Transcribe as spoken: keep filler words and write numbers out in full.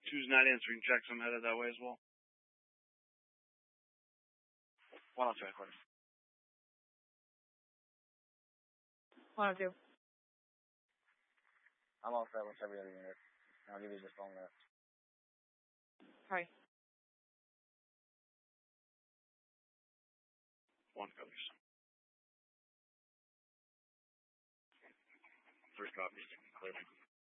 two's not answering checks. I'm headed that way as well. One oh two, headquarters. One oh two. I'm all set with every other unit. I'll give you just one minute. Hi. One colors. First copy. Clear.